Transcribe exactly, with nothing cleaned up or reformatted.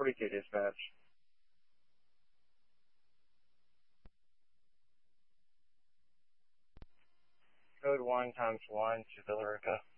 forty-two dispatch. Code one times one to Villa Rica.